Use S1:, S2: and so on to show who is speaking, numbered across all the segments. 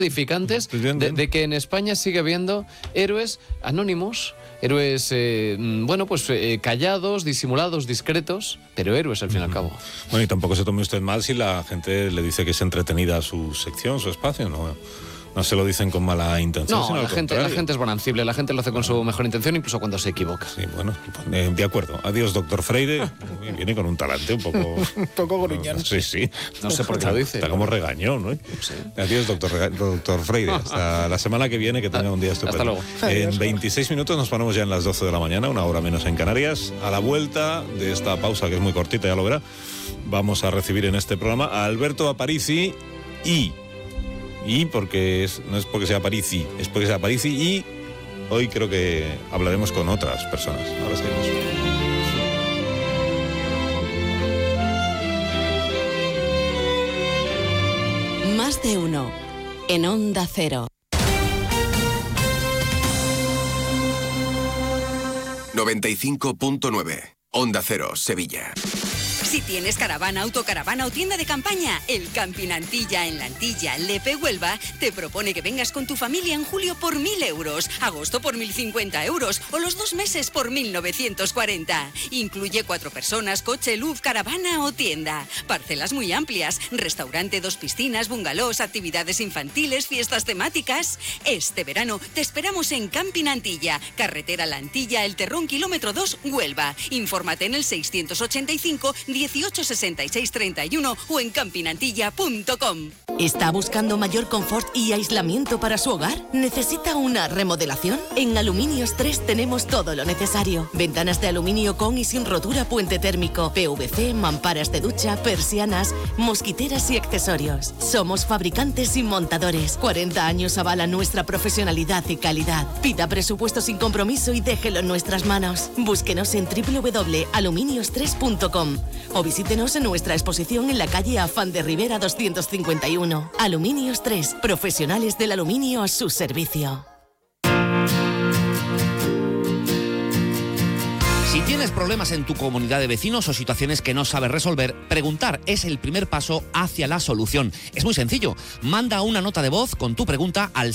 S1: edificantes de que en España sigue habiendo héroes anónimos, héroes, callados, disimulados, discretos, pero héroes al fin y al cabo.
S2: Bueno, y tampoco se tome usted mal si la gente le dice que es entretenida su sección, su espacio, no se lo dicen con mala intención.
S1: No, la gente es bonancible, la gente lo hace con su mejor intención, incluso cuando se equivoca.
S2: Sí, bueno, de acuerdo. Adiós, doctor Freire. Viene con un talante un poco...
S3: un poco gruñón.
S2: Sí.
S1: No sé por qué lo dice.
S2: Está como regañón, ¿no?
S1: Sí.
S2: Adiós, doctor Freire. Hasta la semana que viene, que tenga un día estupendo.
S1: Hasta luego.
S2: En 26 minutos nos ponemos ya en las 12 de la mañana, una hora menos en Canarias. A la vuelta de esta pausa, que es muy cortita, ya lo verá, vamos a recibir en este programa a Alberto Aparici y porque no es porque sea Aparici, es porque sea Aparici, y hoy creo que hablaremos con otras personas. Ahora seguimos.
S4: Más de uno en Onda Cero.
S5: 95.9 Onda Cero, Sevilla.
S6: Si tienes caravana, autocaravana o tienda de campaña, el Camping Antilla en La Antilla, Lepe, Huelva, te propone que vengas con tu familia en julio por 1.000 euros, agosto por 1.050 euros o los 2 meses por 1.940. Incluye 4 personas, coche, luz, caravana o tienda. Parcelas muy amplias, restaurante, 2 piscinas, bungalows, actividades infantiles, fiestas temáticas. Este verano te esperamos en Camping Antilla, carretera La Antilla, El Terrón, kilómetro 2, Huelva. Infórmate en el 685 18 66 31 o en campinantilla.com.
S4: ¿Está buscando mayor confort y aislamiento para su hogar? ¿Necesita una remodelación? En Aluminios 3 tenemos todo lo necesario. Ventanas de aluminio con y sin rotura, puente térmico, PVC, mamparas de ducha, persianas, mosquiteras y accesorios. Somos fabricantes y montadores. 40 años avalan nuestra profesionalidad y calidad. Pida presupuesto sin compromiso y déjelo en nuestras manos. Búsquenos en www.aluminios3.com o visítenos en nuestra exposición en la calle Afán de Rivera 251. Aluminios 3, profesionales del aluminio a su servicio.
S7: Si tienes problemas en tu comunidad de vecinos o situaciones que no sabes resolver, preguntar es el primer paso hacia la solución. Es muy sencillo. Manda una nota de voz con tu pregunta al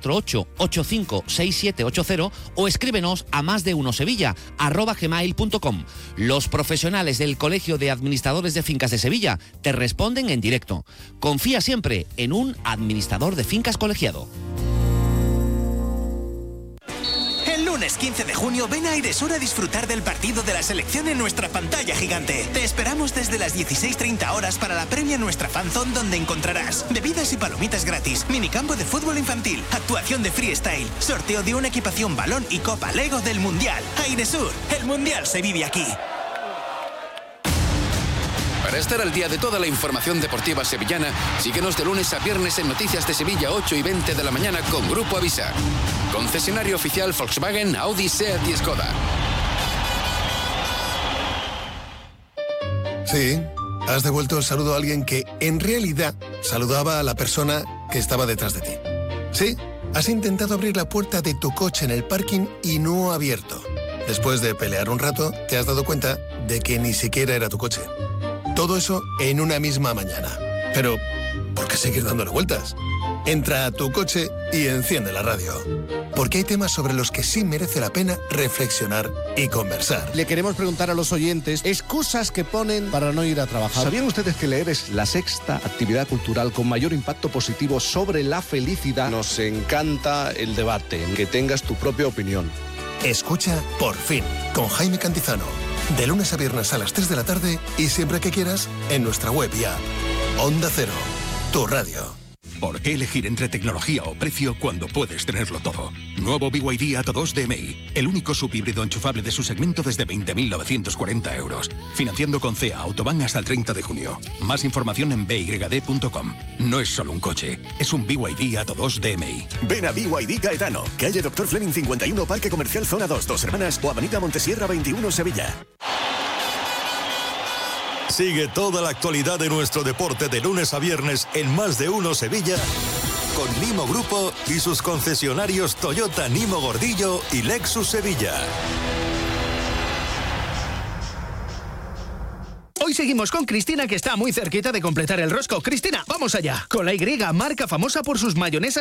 S7: 648-856780 o escríbenos a másdeunosevilla@gmail.com. Los profesionales del Colegio de Administradores de Fincas de Sevilla te responden en directo. Confía siempre en un administrador de fincas colegiado.
S8: El lunes 15 de junio ven a Airesur a disfrutar del partido de la selección en nuestra pantalla gigante. Te esperamos desde las 16:30 horas para la previa en nuestra fanzone, donde encontrarás bebidas y palomitas gratis, minicampo de fútbol infantil, actuación de freestyle, sorteo de una equipación balón y copa Lego del Mundial. Airesur, el Mundial se vive aquí.
S5: Para estar al día de toda la información deportiva sevillana, síguenos de lunes a viernes en Noticias de Sevilla, 8 y 20 de la mañana con Grupo Avisa. Concesionario oficial Volkswagen, Audi, Seat y Skoda.
S9: Sí, has devuelto el saludo a alguien que en realidad saludaba a la persona que estaba detrás de ti. Sí, has intentado abrir la puerta de tu coche en el parking y no ha abierto. Después de pelear un rato, te has dado cuenta de que ni siquiera era tu coche. Todo eso en una misma mañana. Pero, ¿por qué seguir dándole vueltas? Entra a tu coche y enciende la radio. Porque hay temas sobre los que sí merece la pena reflexionar y conversar.
S3: Le queremos preguntar a los oyentes excusas que ponen para no ir a trabajar.
S10: ¿Sabían ustedes que leer es la sexta actividad cultural con mayor impacto positivo sobre la felicidad? Nos encanta el debate, que tengas tu propia opinión.
S9: Escucha Por Fin, con Jaime Cantizano. De lunes a viernes a las 3 de la tarde y siempre que quieras en nuestra web y app. Onda Cero, tu radio.
S11: ¿Por qué elegir entre tecnología o precio cuando puedes tenerlo todo? Nuevo BYD Atto 2 DMI, el único subhíbrido enchufable de su segmento desde 20.940 euros. Financiando con CEA Autobahn hasta el 30 de junio. Más información en byd.com. No es solo un coche, es un BYD Atto 2 DMI.
S12: Ven a BYD Gaetano, calle Dr. Fleming 51, Parque Comercial Zona 2, Dos Hermanas o Avenida Montesierra 21, Sevilla.
S13: Sigue toda la actualidad de nuestro deporte de lunes a viernes en Más de Uno Sevilla con Nimo Grupo y sus concesionarios Toyota Nimo Gordillo y Lexus Sevilla.
S14: Hoy seguimos con Cristina, que está muy cerquita de completar el rosco. Cristina, vamos allá. Con la Y, marca famosa por sus mayonesas